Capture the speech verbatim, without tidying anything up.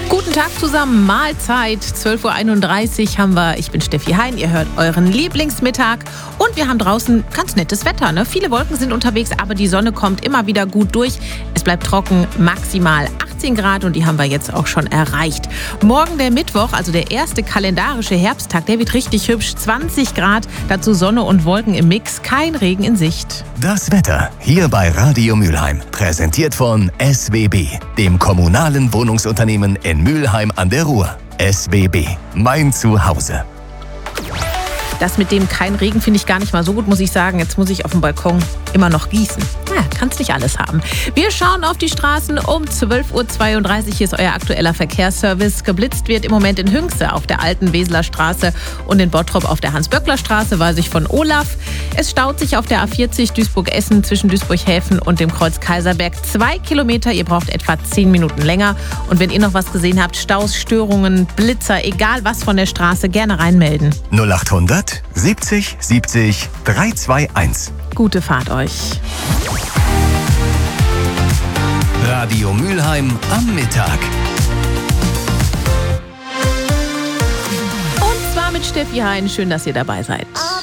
Guten Tag zusammen, Mahlzeit, zwölf Uhr einunddreißig haben wir. Ich bin Steffi Hein, ihr hört euren Lieblingsmittag und wir haben draußen ganz nettes Wetter. Ne? Viele Wolken sind unterwegs, aber die Sonne kommt immer wieder gut durch. Es bleibt trocken, maximal achtzehn Grad und die haben wir jetzt auch schon erreicht. Morgen der Mittwoch, also der erste kalendarische Herbsttag, der wird richtig hübsch, zwanzig Grad, dazu Sonne und Wolken im Mix, kein Regen in Sicht. Das Wetter hier bei Radio Mülheim, präsentiert von S W B, dem kommunalen Wohnungsunternehmen in Mülheim an der Ruhr. S W B, mein Zuhause. Das mit dem kein Regen finde ich gar nicht mal so gut, muss ich sagen. Jetzt muss ich auf dem Balkon immer noch gießen. Ja, kannst nicht alles haben. Wir schauen auf die Straßen um zwölf Uhr zweiunddreißig. Hier ist euer aktueller Verkehrsservice. Geblitzt wird im Moment in Hünxe auf der alten Weseler Straße und in Bottrop auf der Hans-Böckler-Straße, weiß ich von Olaf. Es staut sich auf der A vierzig Duisburg-Essen zwischen Duisburg-Häfen und dem Kreuz Kaiserberg. Zwei Kilometer, ihr braucht etwa zehn Minuten länger. Und wenn ihr noch was gesehen habt, Staus, Störungen, Blitzer, egal was von der Straße, gerne reinmelden. null achthundert siebzig siebzig dreihundertzweiundzwanzig. Gute Fahrt euch. Radio Mülheim am Mittag. Und zwar mit Steffi Hein. Schön, dass ihr dabei seid.